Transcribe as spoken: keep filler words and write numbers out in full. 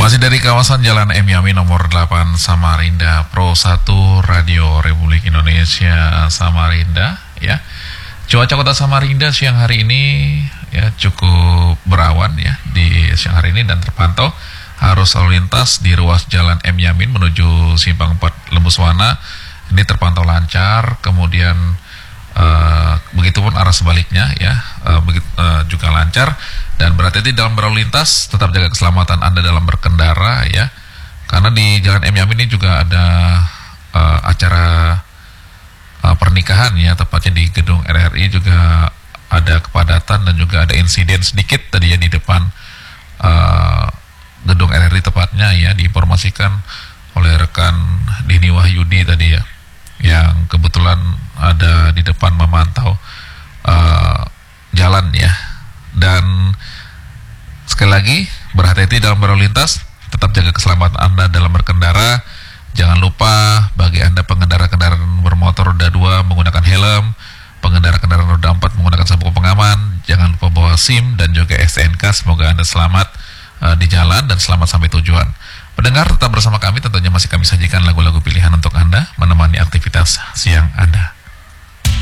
Masih dari kawasan Jalan M Yamin nomor delapan Samarinda, Pro satu Radio Republik Indonesia Samarinda ya. Cuaca kota Samarinda siang hari ini ya cukup berawan ya di siang hari ini dan terpantau arus lalu lintas di ruas Jalan M Yamin menuju Simpang empat Lembuswana ini terpantau lancar, kemudian uh, begitupun arah sebaliknya ya uh, begit, uh, juga lancar. Dan berhati-hati dalam berlalu lintas, tetap jaga keselamatan Anda dalam berkendara ya. Karena di Jalan M Yamin ini juga ada uh, acara uh, pernikahan ya, tepatnya di gedung R R I juga ada kepadatan dan juga ada insiden sedikit tadi ya di depan uh, gedung R R I tepatnya ya, diinformasikan oleh rekan Dini Wahyudi tadi ya, yang kebetulan ada di depan memantau uh, jalan ya. Dan sekali lagi berhati-hati dalam berlalu lintas, tetap jaga keselamatan Anda dalam berkendara. Jangan lupa bagi Anda pengendara kendaraan bermotor roda dua menggunakan helm, pengendara kendaraan roda empat menggunakan sabuk pengaman. Jangan lupa bawa SIM dan juga S T N K. Semoga Anda selamat uh, di jalan dan selamat sampai tujuan. Pendengar tetap bersama kami, tentunya masih kami sajikan lagu-lagu pilihan untuk Anda menemani aktivitas siang Anda.